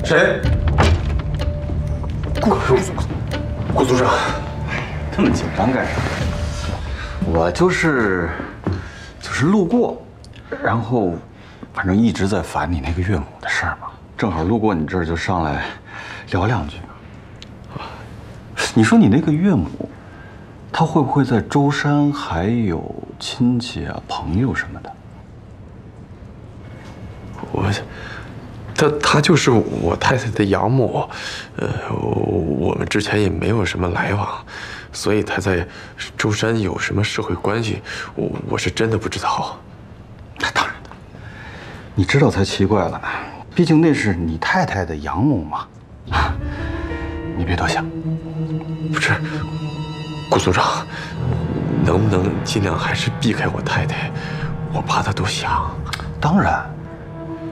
谁？顾组长， 这么紧张干啥？我就是路过，然后反正一直在烦你那个岳母的事儿嘛，正好路过你这儿就上来聊两句。你说你那个岳母，她会不会在舟山还有亲戚啊、朋友什么的？ 她就是我太太的养母，我们之前也没有什么来往，所以她在舟山有什么社会关系，我是真的不知道。 那当然的，你知道才奇怪了呢，毕竟那是你太太的养母嘛。你别多想。 不是，顾组长，能不能尽量还是避开我太太？我怕她都想。 当然。